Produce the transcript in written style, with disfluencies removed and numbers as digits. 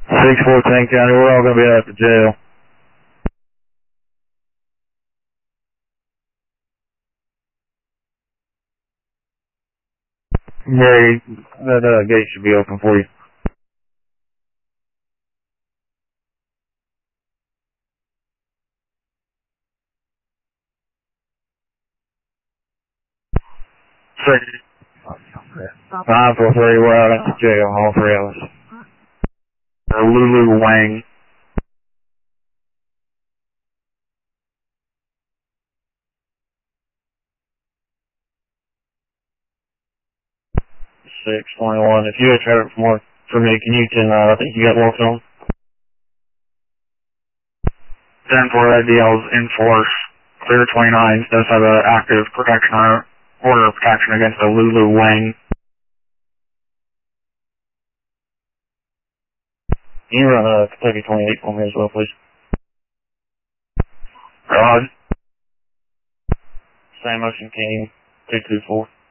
614 County, we're all going to be out at the jail. Mary, that gate should be open for you. Six. 943, we're out at the jail, all three of us. Lulu Wang. Six 21. If you had tried it for me, can you I think you got more film? 10-4 ADL's in force. Clear 29 does have an active protection order of protection against the Lulu Wang. Can you run a Kentucky 28 for me as well, please? Rod. Sam Ocean King 224.